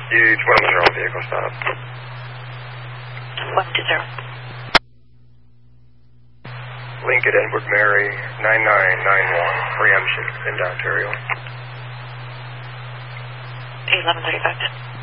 Huge 110 vehicle stop. 120. Lincoln Edward Mary 9991, preemption, into Ontario. 1135.